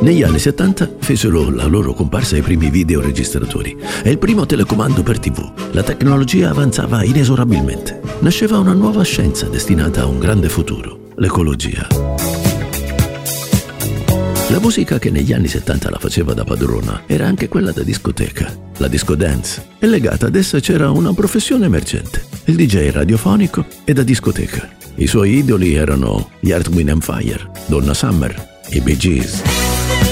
Negli anni 70 fecero la loro comparsa i primi videoregistratori e il primo telecomando per TV. La tecnologia avanzava inesorabilmente. Nasceva una nuova scienza destinata a un grande futuro, l'ecologia. La musica che negli anni 70 la faceva da padrona era anche quella da discoteca, la disco dance, e legata ad essa c'era una professione emergente, il DJ radiofonico e da discoteca. I suoi idoli erano gli Earth, Wind & Fire, Donna Summer, i Bee Gees.